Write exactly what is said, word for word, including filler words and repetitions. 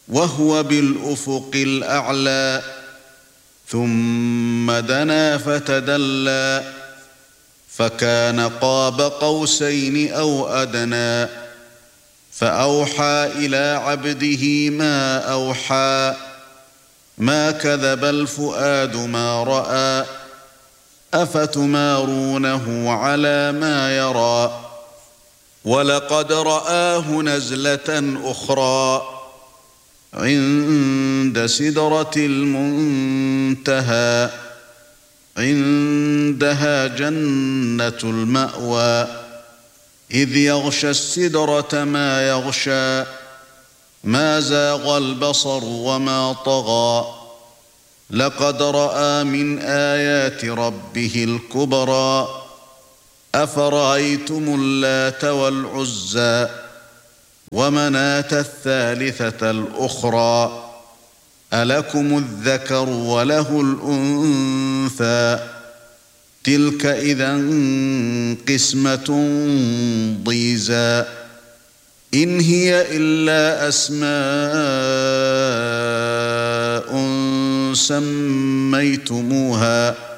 وهو بالأفق الأعلى ثم دنا فتدلى فكان قاب قوسين أو أدنى فأوحى إلى عبده ما أوحى ما كذب الفؤاد ما رأى أفتمارونه على ما يرى ولقد رآه نزلة أخرى عند سدرة المنتهى عندها جنة المأوى إذ يغشى السدرة ما يغشى ما زاغ البصر وما طغى لقد رأى من آيات ربه الكبرى أفرأيتم اللات والعزى ومناة الثالثة الأخرى ألكم الذكر وله الأنثى تلك إذا قسمة ضيزى إن هي إلا أسماء سميتموها